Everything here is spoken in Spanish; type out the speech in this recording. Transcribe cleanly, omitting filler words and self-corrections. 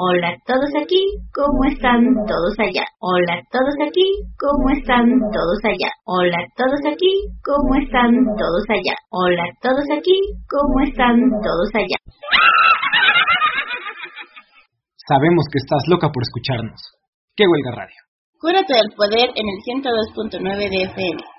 Hola todos aquí, ¿cómo están todos allá? Hola todos aquí, ¿cómo están todos allá? Hola todos aquí, ¿cómo están todos allá? Hola todos aquí, ¿cómo están todos allá? Sabemos que estás loca por escucharnos. ¡Qué Huelga Radio! Cúrate del poder en el 102.9 de FM.